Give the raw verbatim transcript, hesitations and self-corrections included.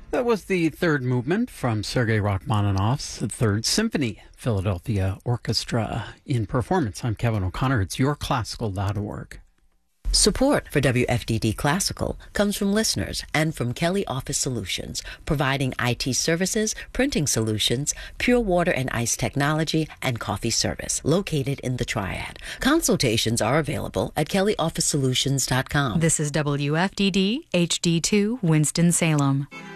That was the third movement from Sergei Rachmaninoff's Third Symphony, Philadelphia Orchestra. In performance, I'm Kevin O'Connor. It's your classical dot org. Support for W F D D Classical comes from listeners and from Kelly Office Solutions, providing I T services, printing solutions, pure water and ice technology, and coffee service, located in the Triad. Consultations are available at kelly office solutions dot com. This is W F D D H D two Winston-Salem.